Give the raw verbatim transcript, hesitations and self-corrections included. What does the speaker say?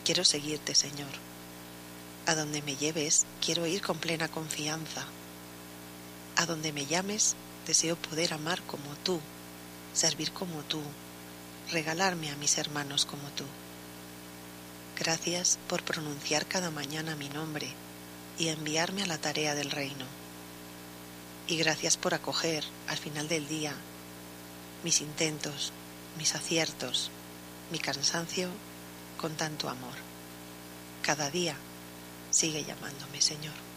quiero seguirte, Señor. A donde me lleves, quiero ir con plena confianza. A donde me llames, deseo poder amar como tú, servir como tú, regalarme a mis hermanos como tú. Gracias por pronunciar cada mañana mi nombre y enviarme a la tarea del reino. Y gracias por acoger, al final del día, mis intentos, mis aciertos, mi cansancio con tanto amor. Cada día sigue llamándome, Señor.